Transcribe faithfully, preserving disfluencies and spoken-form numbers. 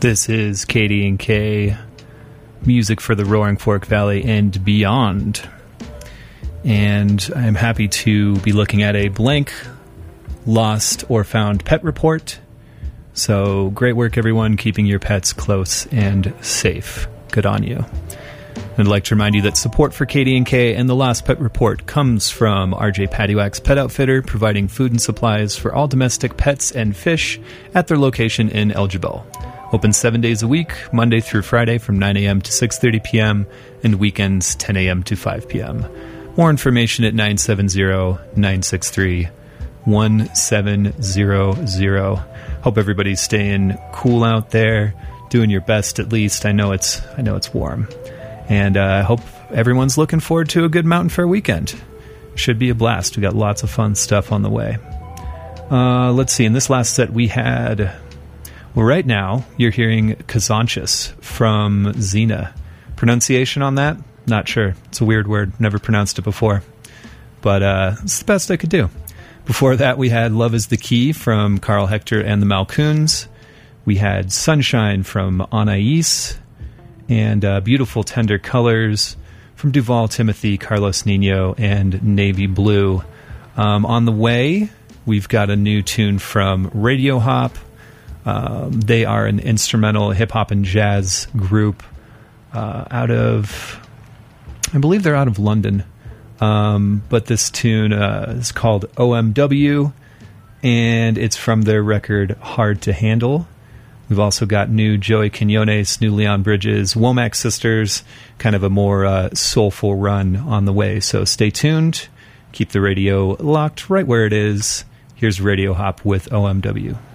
This is Katie and Kay, music for the Roaring Fork Valley and beyond. And I'm happy to be looking at a blank, lost, or found pet report. So great work, everyone, keeping your pets close and safe. Good on you. I'd like to remind you that support for Katie and Kay and the Lost Pet Report comes from R J Paddywhack's Pet Outfitter, providing food and supplies for all domestic pets and fish at their location in Elgibel. Open seven days a week, Monday through Friday from nine a.m. to six thirty p.m. and weekends ten a.m. to five p.m. More information at nine seven zero, nine six three, one seven zero zero. Hope everybody's staying cool out there, doing your best at least. I know it's I know it's warm. And I uh, hope everyone's looking forward to a good Mountain Fair weekend. Should be a blast. We got lots of fun stuff on the way. Uh, let's see. In this last set, we had... Well, right now, you're hearing Kazanchus from Xena. Pronunciation on that? Not sure. It's a weird word. Never pronounced it before. But uh, it's the best I could do. Before that, we had Love is the Key from Carl Hector and the Malcoons. We had Sunshine from Anais. And uh, Beautiful Tender Colors from Duval Timothy, Carlos Nino, and Navy Blue. Um, on the way, we've got a new tune from Radio Hop. Um, they are an instrumental hip-hop and jazz group uh, out of... I believe they're out of London. Um, but this tune uh, is called O M W, and it's from their record Hard to Handle. We've also got new Joey Quinones, new Leon Bridges, Womack Sisters, kind of a more uh, soulful run on the way. So stay tuned. Keep the radio locked right where it is. Here's Radio Hop with O M W.